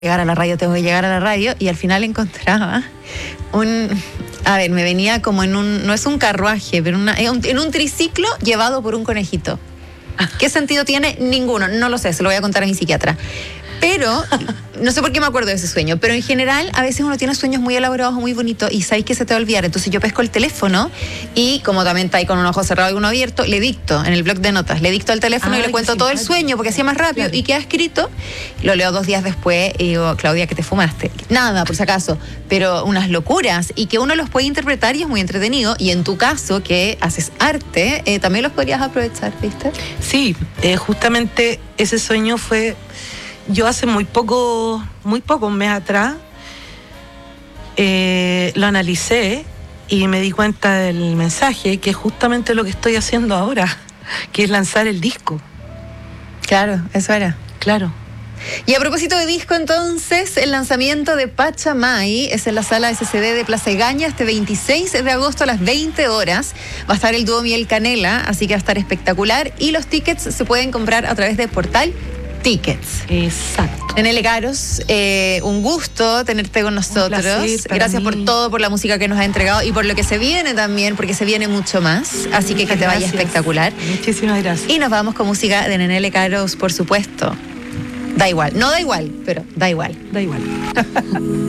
llegar a la radio, tengo que llegar a la radio, y al final encontraba me venía como en no es un carruaje, pero en un triciclo llevado por un conejito. ¿Qué sentido tiene? Ninguno, no lo sé, se lo voy a contar a mi psiquiatra. Pero, no sé por qué me acuerdo de ese sueño, pero en general a veces uno tiene sueños muy elaborados o muy bonitos y sabéis que se te va a olvidar. Entonces yo pesco el teléfono y como también está ahí con un ojo cerrado y uno abierto, le dicto en el bloc de notas, le dicto al teléfono y le cuento todo el sueño porque hacía más rápido, claro. Y queda escrito, lo leo 2 días después y digo, Claudia, ¿qué te fumaste? Nada, por si acaso, pero unas locuras y que uno los puede interpretar y es muy entretenido, y en tu caso que haces arte, también los podrías aprovechar, ¿viste? Sí, justamente ese sueño fue... Yo hace muy poco, un mes atrás, lo analicé y me di cuenta del mensaje, que es justamente lo que estoy haciendo ahora, que es lanzar el disco. Claro, eso era. Claro. Y a propósito de disco, entonces, el lanzamiento de Pachamay es en la sala SCD de Plaza Egaña este 26 de agosto a las 20 horas. Va a estar el dúo Miel Canela, así que va a estar espectacular. Y los tickets se pueden comprar a través de Portal Tickets. Exacto. Nenele Caros, un gusto tenerte con nosotros. Gracias por todo, por la música que nos ha entregado y por lo que se viene también, porque se viene mucho más. Así que te vaya espectacular. Muchísimas gracias. Y nos vamos con música de Nenele Caros, por supuesto. Da igual, no da igual, pero da igual. Da igual.